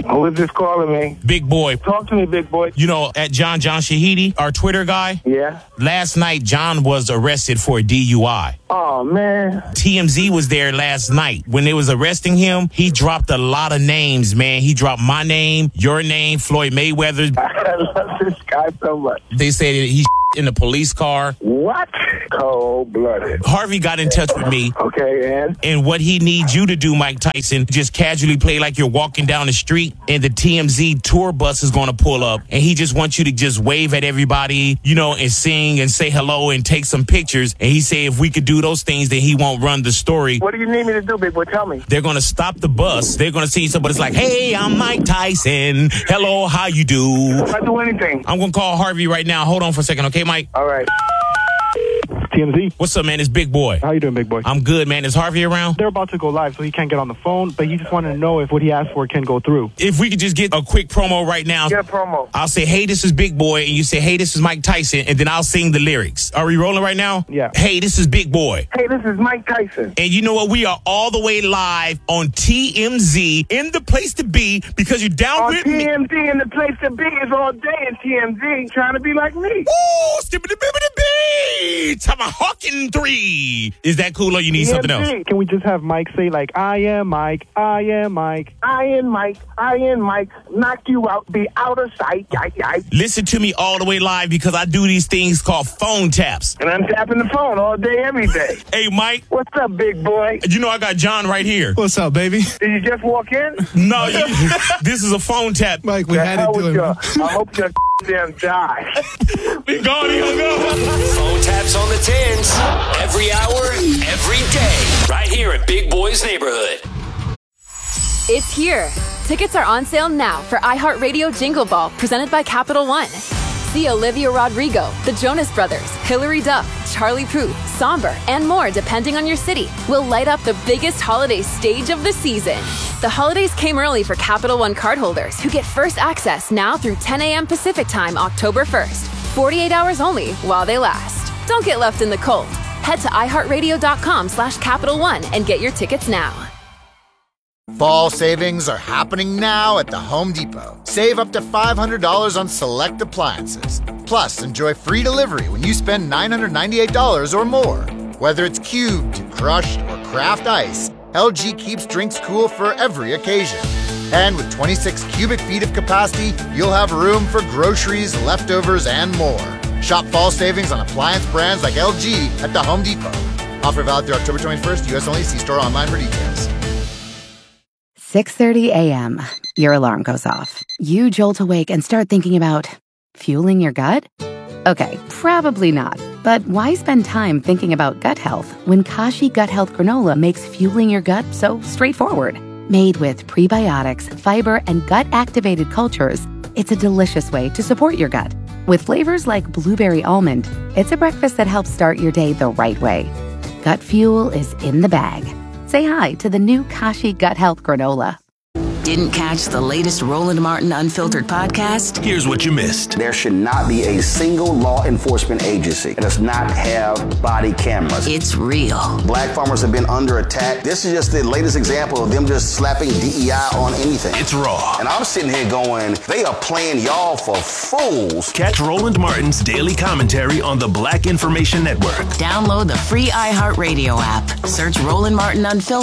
Who is this calling me? Big boy. Talk to me, big boy. You know, at John Shahidi, our Twitter guy? Yeah? Last night, John was arrested for a DUI. Oh, man. TMZ was there last night. When they was arresting him, he dropped a lot of names, man. He dropped my name, your name, Floyd Mayweather. I love this guy so much. They said he in the police car. What? Cold-blooded. Harvey got in touch with me. Okay, and what he needs you to do, Mike Tyson, just casually play like you're walking down the street and the TMZ tour bus is going to pull up, and he just wants you to just wave at everybody, you know, and sing and say hello and take some pictures. And he said if we could do those things, then he won't run the story. What do you need me to do, big boy? Tell me. They're going to stop the bus. They're going to see somebody. It's like, hey, I'm Mike Tyson. Hello, how you do? If I do anything. I'm going to call Harvey right now. Hold on for a second, okay, Mike? All right. TMZ. What's up, man? It's Big Boy. How you doing, Big Boy? I'm good, man. Is Harvey around? They're about to go live, so he can't get on the phone, but he just wanted to know if what he asked for can go through. If we could just get a quick promo right now. Get a promo. I'll say, hey, this is Big Boy, and you say, hey, this is Mike Tyson, and then I'll sing the lyrics. Are we rolling right now? Yeah. Hey, this is Big Boy. Hey, this is Mike Tyson. And you know what? We are all the way live on TMZ, in the place to be, because you're down on with me. TMZ, and the place to be is all day in TMZ, trying to be like me. Woo! Skippity-bibbity-bee! Tomahawking 3. Is that cool, or you need something else? Can we just have Mike say, like, I am Mike, I am Mike. I am Mike, I am Mike, knock you out, be out of sight. Listen to me all the way live, because I do these things called phone taps. And I'm tapping the phone all day, every day. Hey, Mike. What's up, big boy? You know I got John right here. What's up, baby? Did you just walk in? No, this is a phone tap. Mike, we had it to him. I hope your damn die. Be gone, he hung up. Phone taps on the tins. Every hour, every day. Right here at Big Boy's Neighborhood. It's here. Tickets are on sale now for iHeartRadio Jingle Ball, presented by Capital One. See Olivia Rodrigo, the Jonas Brothers, Hilary Duff, Charlie Puth, Somber, and more depending on your city. Will light up the biggest holiday stage of the season. The holidays came early for Capital One cardholders who get first access now through 10 a.m. Pacific Time, October 1st. 48 hours only while they last. Don't get left in the cold. Head to iHeartRadio.com/Capital One and get your tickets now. Fall savings are happening now at the Home Depot. Save up to $500 on select appliances. Plus, enjoy free delivery when you spend $998 or more. Whether it's cubed, crushed, or craft ice, LG keeps drinks cool for every occasion. And with 26 cubic feet of capacity, you'll have room for groceries, leftovers, and more. Shop fall savings on appliance brands like LG at the Home Depot. Offer valid through October 21st, U.S. only. See store online for details. 6:30 a.m. Your alarm goes off. You jolt awake and start thinking about fueling your gut? Okay, probably not. But why spend time thinking about gut health when Kashi Gut Health Granola makes fueling your gut so straightforward? Made with prebiotics, fiber, and gut-activated cultures, it's a delicious way to support your gut. With flavors like blueberry almond, it's a breakfast that helps start your day the right way. Gut fuel is in the bag. Say hi to the new Kashi Gut Health Granola. Didn't catch the latest Roland Martin Unfiltered podcast? Here's what you missed. There should not be a single law enforcement agency that does not have body cameras. It's real. Black farmers have been under attack. This is just the latest example of them just slapping DEI on anything. It's raw. And I'm sitting here going, they are playing y'all for fools. Catch Roland Martin's daily commentary on the Black Information Network. Download the free iHeartRadio app. Search Roland Martin Unfiltered